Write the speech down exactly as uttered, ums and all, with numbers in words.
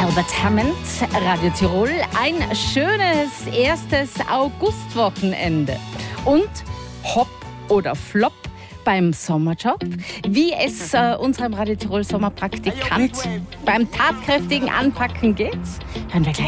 Albert Hammond, Radio Tirol. Ein schönes erstes Augustwochenende. Und Hop oder Flop beim Sommerjob, wie es äh, unserem Radio Tirol Sommerpraktikant beim tatkräftigen Anpacken geht, hören wir gleich